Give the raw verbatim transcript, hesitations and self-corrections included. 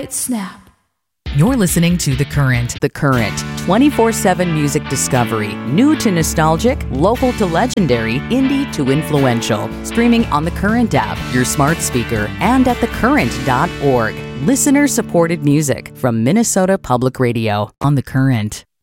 it snap. You're listening to The Current. The Current, twenty-four seven music discovery. New to nostalgic, local to legendary, indie to influential. Streaming on The Current app, your smart speaker, and at the current dot org. Listener-supported music from Minnesota Public Radio on The Current.